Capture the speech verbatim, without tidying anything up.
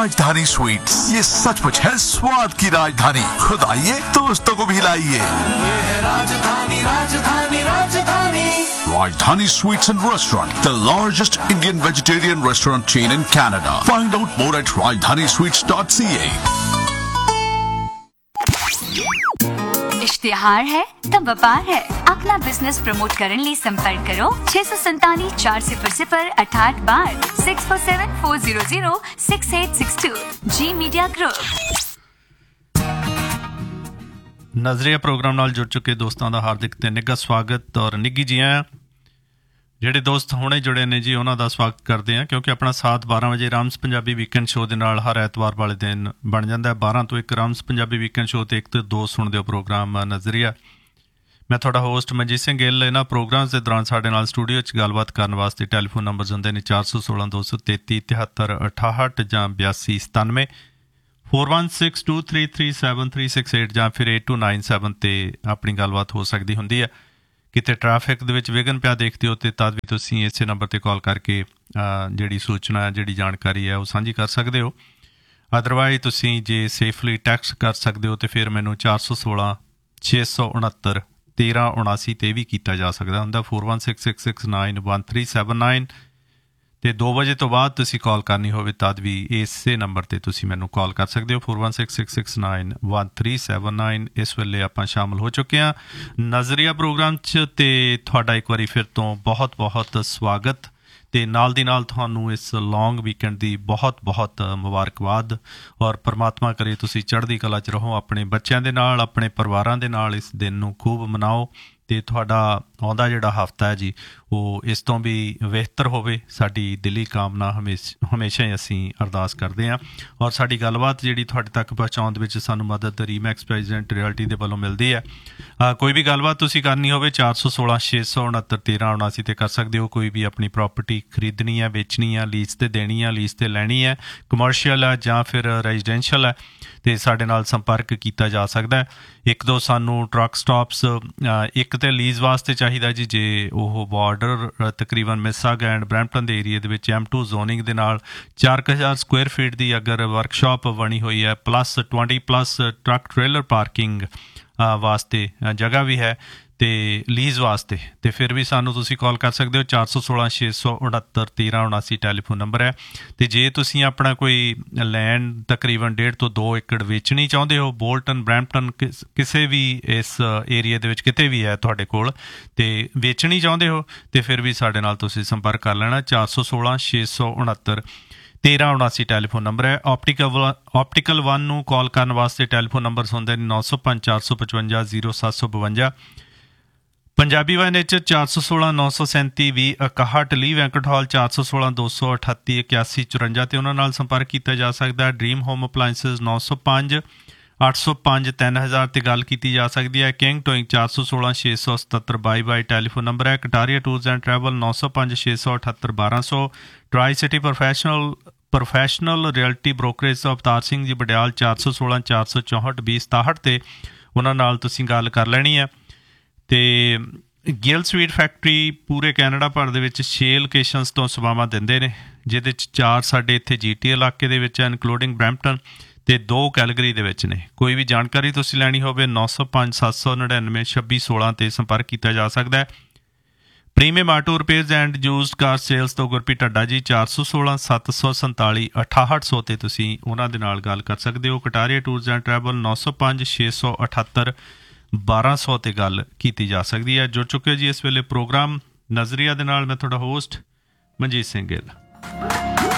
राजधानी स्वीट्स, ये सचमुच है स्वाद की राजधानी। खुद आइए, दोस्तों को भी लाइए। राजधानी राजधानी राजधानी Rajdhani Sweets and Restaurant, the largest Indian vegetarian restaurant chain in Canada. Find out more at rajdhani sweets dot c a. इश्तिहार है तो व्यापार है। अपना बिजनेस प्रमोट करने लिए संपर्क करो छह सौ संतानी चार सिफर सिफर अठाठ बार six four seven four zero zero six eight six to ji media group. ਨਜ਼ਰੀਆ ਪ੍ਰੋਗਰਾਮ ਨਾਲ ਜੁੜ ਚੁੱਕੇ ਦੋਸਤਾਂ ਦਾ ਹਾਰਦਿਕ ਤੇ ਨਿੱਘਾ ਸਵਾਗਤ ਔਰ ਨਿੱਘੀ ਜੀ ਆਇਆਂ। ਜਿਹੜੇ ਦੋਸਤ ਹੁਣੇ ਜੁੜੇ ਨੇ ਜੀ ਉਹਨਾਂ ਦਾ ਸਵਾਗਤ ਕਰਦੇ ਹਾਂ, ਕਿਉਂਕਿ ਆਪਣਾ ਸਾਥ ਬਾਰਾਂ ਵਜੇ ਰਾਮਸ ਪੰਜਾਬੀ ਵੀਕਐਂਡ ਸ਼ੋਅ ਦੇ ਨਾਲ ਹਰ ਐਤਵਾਰ ਵਾਲੇ ਦਿਨ ਬਣ ਜਾਂਦਾ ਹੈ। ਬਾਰਾਂ ਤੋਂ ਇੱਕ ਰਾਮਸ ਪੰਜਾਬੀ ਵੀਕਐਂਡ ਸ਼ੋਅ ਤੇ ਇੱਕ ਤੋਂ ਦੋ ਸੁਣਦੇ ਹੋ ਪ੍ਰੋਗਰਾਮ ਨਜ਼ਰੀਆ। ਮੈਂ ਤੁਹਾਡਾ ਹੋਸਟ ਮਨਜੀਤ ਸਿੰਘ ਗਿੱਲ। ਇਹਨਾਂ ਪ੍ਰੋਗਰਾਮ ਦੇ ਦੌਰਾਨ ਸਾਡੇ ਨਾਲ ਸਟੂਡੀਓ 'ਚ ਗੱਲਬਾਤ ਕਰਨ ਵਾਸਤੇ ਟੈਲੀਫੋਨ ਨੰਬਰਸ ਹੁੰਦੇ ਨੇ ਚਾਰ ਸੌ ਸੋਲਾਂ ਦੋ ਸੌ ਤੇਤੀ ਤਿਹੱਤਰ ਅਠਾਹਠ ਜਾਂ ਬਿਆਸੀ ਸਤਾਨਵੇਂ four one six to three three seven three six eight ਜਾਂ ਫਿਰ एट टू नाइन सैवन ਤੇ ਆਪਣੀ ਗੱਲਬਾਤ ਹੋ ਸਕਦੀ ਹੁੰਦੀ ਹੈ। ਕਿਤੇ ਟ੍ਰੈਫਿਕ ਦੇ ਵਿੱਚ ਵਿਘਨ ਪਿਆ ਦੇਖਦੇ ਹੋ ਤੇ ਤਦ ਵੀ ਤੁਸੀਂ ਇਸੇ ਨੰਬਰ 'ਤੇ ਕਾਲ ਕਰਕੇ ਜਿਹੜੀ ਸੂਚਨਾ ਜਿਹੜੀ ਜਾਣਕਾਰੀ ਹੈ ਉਹ ਸਾਂਝੀ ਕਰ ਸਕਦੇ ਹੋ। ਅਦਰਵਾਈਜ਼ ਤੁਸੀਂ ਜੇ ਸੇਫਲੀ ਟੈਕਸਟ ਕਰ ਸਕਦੇ ਹੋ ਤੇ ਫਿਰ ਮੈਨੂੰ ਚਾਰ ਸੌ ਸੋਲਾਂ ਛੇ ਸੌ ਉਣਹੱਤਰ ਤੇਰਾਂ ਉਣਾਸੀ 'ਤੇ ਵੀ ਕੀਤਾ ਜਾ ਸਕਦਾ ਹੁੰਦਾ four one six six six nine one three seven nine. ਅਤੇ ਦੋ ਵਜੇ ਤੋਂ ਬਾਅਦ ਤੁਸੀਂ ਕਾਲ ਕਰਨੀ ਹੋਵੇ ਤਦ ਵੀ ਇਸੇ ਨੰਬਰ 'ਤੇ ਤੁਸੀਂ ਮੈਨੂੰ ਕਾਲ ਕਰ ਸਕਦੇ ਹੋ four one six six six nine one three seven nine. ਇਸ ਵੇਲੇ ਆਪਾਂ ਸ਼ਾਮਲ ਹੋ ਚੁੱਕੇ ਹਾਂ ਨਜ਼ਰੀਆ ਪ੍ਰੋਗਰਾਮ 'ਚ ਅਤੇ ਤੁਹਾਡਾ ਇੱਕ ਵਾਰੀ ਫਿਰ ਤੋਂ ਬਹੁਤ ਬਹੁਤ ਸਵਾਗਤ। ਅਤੇ ਨਾਲ ਦੀ ਨਾਲ ਤੁਹਾਨੂੰ ਇਸ ਲੌਂਗ ਵੀਕਐਂਡ ਦੀ ਬਹੁਤ ਬਹੁਤ ਮੁਬਾਰਕਬਾਦ ਔਰ ਪਰਮਾਤਮਾ ਕਰੇ ਤੁਸੀਂ ਚੜ੍ਹਦੀ ਕਲਾ 'ਚ ਰਹੋ, ਆਪਣੇ ਬੱਚਿਆਂ ਦੇ ਨਾਲ ਆਪਣੇ ਪਰਿਵਾਰਾਂ ਦੇ ਨਾਲ ਇਸ ਦਿਨ ਨੂੰ ਖੂਬ ਮਨਾਓ ਅਤੇ ਤੁਹਾਡਾ ਆਉਂਦਾ ਜਿਹੜਾ ਹਫ਼ਤਾ ਹੈ ਜੀ ਉਹ ਇਸ ਤੋਂ ਵੀ ਬਿਹਤਰ ਹੋਵੇ। ਸਾਡੀ ਦਿਲੀ ਕਾਮਨਾ ਹਮੇਸ਼ ਹਮੇਸ਼ਾ ਹੀ ਅਸੀਂ ਅਰਦਾਸ ਕਰਦੇ ਹਾਂ ਔਰ ਸਾਡੀ ਗੱਲਬਾਤ ਜਿਹੜੀ ਤੁਹਾਡੇ ਤੱਕ ਪਹੁੰਚਾਉਣ ਦੇ ਵਿੱਚ ਸਾਨੂੰ ਮਦਦ ਰੀਮੈਕਸ ਪ੍ਰੈਜ਼ੀਡੈਂਟ ਰਿਐਲਟੀ ਦੇ ਵੱਲੋਂ ਮਿਲਦੀ ਹੈ। ਕੋਈ ਵੀ ਗੱਲਬਾਤ ਤੁਸੀਂ ਕਰਨੀ ਹੋਵੇ ਚਾਰ ਸੌ ਸੋਲਾਂ ਛੇ ਸੌ ਉਣਹੱਤਰ ਤੇਰਾਂ ਉਣਾਸੀ 'ਤੇ ਕਰ ਸਕਦੇ ਹੋ। ਕੋਈ ਵੀ ਆਪਣੀ ਪ੍ਰੋਪਰਟੀ ਖਰੀਦਣੀ ਹੈ, ਵੇਚਣੀ ਹੈ, ਲੀਜ਼ 'ਤੇ ਦੇਣੀ ਹੈ, ਲੀਜ਼ 'ਤੇ ਲੈਣੀ ਹੈ, ਕਮਰਸ਼ੀਅਲ ਹੈ ਜਾਂ ਫਿਰ ਰੈਜ਼ੀਡੈਂਸ਼ੀਅਲ ਹੈ ਅਤੇ ਸਾਡੇ ਨਾਲ ਸੰਪਰਕ ਕੀਤਾ ਜਾ ਸਕਦਾ ਹੈ। ਇੱਕ ਦੋ ਸਾਨੂੰ ਟਰੱਕ ਸਟਾਪਸ ਇੱਕ ਤਾਂ ਲੀਜ਼ ਵਾਸਤੇ ਚਾਹੀਦਾ ਜੀ, ਜੇ ਉਹ ਬਾਰਡਰ ਤਕਰੀਬਨ ਮਿਸਾਗ ਐਂਡ ਬਰੈਂਪਟਨ ਦੇ ਏਰੀਏ ਦੇ ਵਿੱਚ ਐਮ ਟੂ ਜ਼ੋਨਿੰਗ ਦੇ ਨਾਲ ਚਾਰ ਕੁ ਹਜ਼ਾਰ ਸਕੁਆਇਰ ਫੀਟ ਦੀ ਅਗਰ ਵਰਕਸ਼ਾਪ ਬਣੀ ਹੋਈ ਹੈ plus twenty plus truck trailer parking ਵਾਸਤੇ ਜਗ੍ਹਾ ਵੀ ਹੈ ਅਤੇ ਲੀਜ਼ ਵਾਸਤੇ, ਅਤੇ ਫਿਰ ਵੀ ਸਾਨੂੰ ਤੁਸੀਂ ਕਾਲ ਕਰ ਸਕਦੇ ਹੋ ਚਾਰ ਸੌ ਸੋਲਾਂ ਛੇ ਸੌ ਉਣਹੱਤਰ ਤੇਰਾਂ ਉਣਾਸੀ ਟੈਲੀਫੋਨ ਨੰਬਰ ਹੈ। ਅਤੇ ਜੇ ਤੁਸੀਂ ਆਪਣਾ ਕੋਈ ਲੈਂਡ ਤਕਰੀਬਨ ਡੇਢ ਤੋਂ ਦੋ ਏਕੜ ਵੇਚਣੀ ਚਾਹੁੰਦੇ ਹੋ ਬੋਲਟਨ ਬਰੈਂਪਟਨ ਕਿਸ ਕਿਸੇ ਵੀ ਇਸ ਏਰੀਏ ਦੇ ਵਿੱਚ ਕਿਤੇ ਵੀ ਹੈ ਤੁਹਾਡੇ ਕੋਲ ਅਤੇ ਵੇਚਣੀ ਚਾਹੁੰਦੇ ਹੋ ਅਤੇ ਫਿਰ ਵੀ ਸਾਡੇ ਨਾਲ ਤੁਸੀਂ ਸੰਪਰਕ ਕਰ ਲੈਣਾ ਚਾਰ ਸੌ ਸੋਲਾਂ ਛੇ ਸੌ ਉਣਹੱਤਰ ਤੇਰਾਂ ਉਣਾਸੀ ਟੈਲੀਫੋਨ ਨੰਬਰ ਹੈ। ਆਪਟੀਕਲ ਆਪਟੀਕਲ ਵਨ ਨੂੰ ਕਾਲ ਕਰਨ ਵਾਸਤੇ ਟੈਲੀਫੋਨ ਨੰਬਰਸ ਹੁੰਦੇ ਨੇ ਨੌ ਸੌ ਪੰਜ ਚਾਰ ਸੌ ਪਚਵੰਜਾ ਜ਼ੀਰੋ ਸੱਤ ਸੌ ਬਵੰਜਾ। ਪੰਜਾਬੀ ਵਾਈ ਨੇਚਰ ਚਾਰ ਸੌ ਸੋਲਾਂ ਨੌ ਸੌ ਸੈਂਤੀ ਵੀਹ ਇਕਾਹਠ ਲੀ ਵੈਂਕਟ ਹਾਲ ਚਾਰ ਸੌ ਸੋਲਾਂ ਦੋ ਸੌ ਅਠੱਤੀ ਇਕਿਆਸੀ ਚੁਰੰਜਾ 'ਤੇ ਉਹਨਾਂ ਨਾਲ ਸੰਪਰਕ ਕੀਤਾ ਜਾ ਸਕਦਾ। ਡਰੀਮ ਹੋਮ ਅਪਲਾਇੰਸਿਸ ਨੌ ਸੌ ਪੰਜ ਅੱਠ ਸੌ ਪੰਜ ਤਿੰਨ ਹਜ਼ਾਰ 'ਤੇ ਗੱਲ ਕੀਤੀ ਜਾ ਸਕਦੀ ਹੈ। ਕਿੰਗ ਟੋਇੰਗ ਚਾਰ ਸੌ ਸੋਲਾਂ ਛੇ ਸੌ ਸਤੱਤਰ ਬਾਈ ਬਾਈ ਟੈਲੀਫੋਨ ਨੰਬਰ ਹੈ। ਕਟਾਰੀਆ ਟੂਰਸ ਐਂਡ ਟਰੈਵਲ ਨੌ ਸੌ ਪੰਜ ਛੇ ਸੌ ਅਠੱਤਰ ਬਾਰਾਂ ਸੌ। Tri city professional professional reality brokerage Avtar Singh ji Badial ਚਾਰ ਸੌ ਸੋਲਾਂ ਚਾਰ ਸੌ ਚੌਂਹਠ ਵੀਹ ਸਤਾਹਠ 'ਤੇ ਉਹਨਾਂ ਨਾਲ ਤੁਸੀਂ ਗੱਲ ਕਰ ਲੈਣੀ ਹੈ। ਅਤੇ ਗਿੱਲ ਸਵੀਟ ਫੈਕਟਰੀ ਪੂਰੇ ਕੈਨੇਡਾ ਭਰ ਦੇ ਵਿੱਚ ਛੇ ਲੋਕੇਸ਼ਨਸ ਤੋਂ ਸੇਵਾਵਾਂ ਦਿੰਦੇ ਨੇ, ਜਿਹਦੇ 'ਚ ਚਾਰ ਸਾਡੇ ਇੱਥੇ ਜੀ ਟੀ ਇਲਾਕੇ ਦੇ ਵਿੱਚ ਹੈ ਇਨਕਲੂਡਿੰਗ ਬਰੈਂਪਟਨ ਅਤੇ ਦੋ ਕੈਲਗਰੀ ਦੇ ਵਿੱਚ ਨੇ। ਕੋਈ ਵੀ ਜਾਣਕਾਰੀ ਤੁਸੀਂ ਲੈਣੀ ਹੋਵੇ ਨੌ ਸੌ ਪੰਜ ਸੱਤ ਸੌ ਨੜਿਨਵੇਂ ਛੱਬੀ ਸੋਲਾਂ 'ਤੇ ਸੰਪਰਕ ਕੀਤਾ ਜਾ ਸਕਦਾ ਹੈ। Premium auto repairs and used car sales ਤੋਂ ਗੁਰਪ੍ਰੀਤ ਢੱਡਾ ਜੀ ਚਾਰ ਸੌ ਸੋਲਾਂ ਸੱਤ ਸੌ ਸੰਤਾਲੀ ਅਠਾਹਠ ਸੌ 'ਤੇ ਤੁਸੀਂ ਉਹਨਾਂ ਦੇ ਨਾਲ ਗੱਲ ਕਰ ਸਕਦੇ ਹੋ। ਕਟਾਰੀਆ ਟੂਰਸ ਐਂਡ ਟਰੈਵਲ ਨੌ ਸੌ ਪੰਜ ਛੇ ਸੌ ਅਠੱਤਰ ਬਾਰਾਂ ਸੌ 'ਤੇ ਗੱਲ ਕੀਤੀ ਜਾ ਸਕਦੀ ਹੈ। ਜੁੜ ਚੁੱਕੇ ਜੀ ਇਸ ਵੇਲੇ ਪ੍ਰੋਗਰਾਮ ਨਜ਼ਰੀਆ ਦੇ ਨਾਲ ਮੈਂ ਤੁਹਾਡਾ ਹੋਸਟ ਮਨਜੀਤ ਸਿੰਘ ਗਿੱਲ।